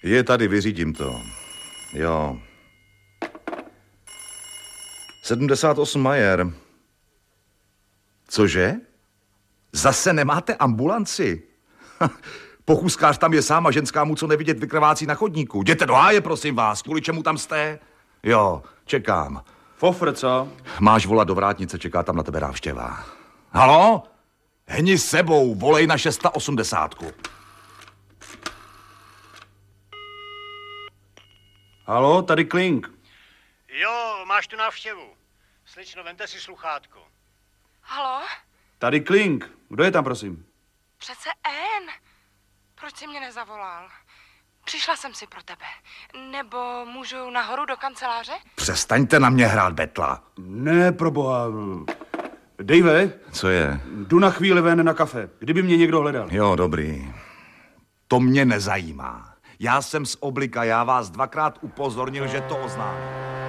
Je tady, vyřídím to. Jo. 78 Majer. Cože? Zase nemáte ambulanci? Pochůzkář tam je sám a ženskámu, co nevidět, vykrvácí na chodníku. Jděte do háje, prosím vás. Kvůli čemu tam jste? Jo, čekám. Fofr, co? Máš volat do vrátnice, čeká tam na tebe návštěva. Halo? Hni s sebou, volej na 680. Halo, tady Klink. Jo, máš tu návštěvu. Slično, vemte si sluchátko. Halo? Tady Klink. Kdo je tam, prosím? Přece N. Proč jsi mě nezavolal? Přišla jsem si pro tebe. Nebo můžu nahoru do kanceláře? Přestaňte na mě hrát betla. Ne, proboha. Dave, Co je? jdu na chvíli ven na kafe, kdyby mě někdo hledal. Jo, dobrý. To mě nezajímá. Já jsem z Oblika, já vás dvakrát upozornil, že to oznámím.